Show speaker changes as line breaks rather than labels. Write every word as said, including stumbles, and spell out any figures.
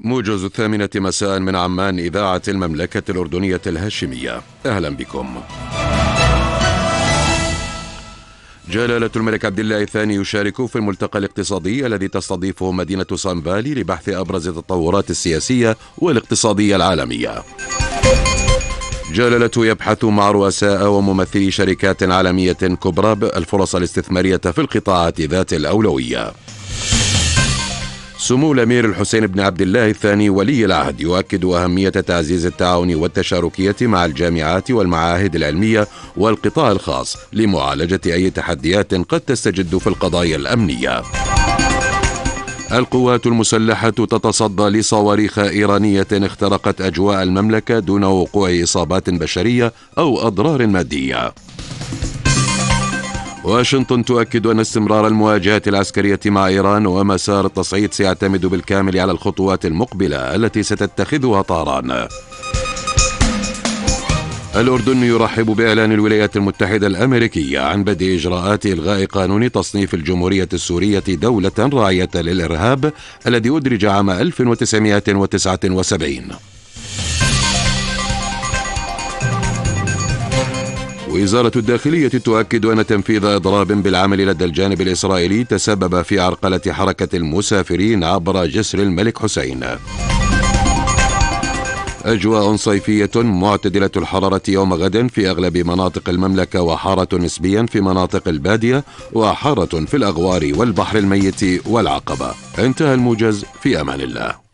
موجز الثامنة مساء من عمان، إذاعة المملكة الأردنية الهاشمية. أهلا بكم. جلالة الملك عبد الله الثاني يشارك في الملتقى الاقتصادي الذي تستضيفه مدينة سانبالي لبحث أبرز التطورات السياسية والاقتصادية العالمية. جلالته يبحث مع رؤساء وممثلي شركات عالمية كبرى الفرص الاستثمارية في القطاعات ذات الأولوية. سمو الأمير الحسين بن عبد الله الثاني ولي العهد يؤكد أهمية تعزيز التعاون والتشاركية مع الجامعات والمعاهد العلمية والقطاع الخاص لمعالجة أي تحديات قد تستجد في القضايا الأمنية. القوات المسلحة تتصدى لصواريخ إيرانية اخترقت أجواء المملكة دون وقوع إصابات بشرية أو أضرار مادية. واشنطن تؤكد أن استمرار المواجهة العسكرية مع إيران ومسار التصعيد سيعتمد بالكامل على الخطوات المقبلة التي ستتخذها طهران. الأردن يرحب بإعلان الولايات المتحدة الأمريكية عن بدء إجراءات إلغاء قانون تصنيف الجمهورية السورية دولة راعية للإرهاب الذي أدرج عام ألف وتسعمائة وتسعة وسبعين. وزارة الداخلية تؤكد أن تنفيذ إضراب بالعمل لدى الجانب الإسرائيلي تسبب في عرقلة حركة المسافرين عبر جسر الملك حسين. أجواء صيفية معتدلة الحرارة يوم غد في أغلب مناطق المملكة، وحارة نسبيا في مناطق البادية، وحارة في الأغوار والبحر الميت والعقبة. انتهى الموجز، في أمان الله.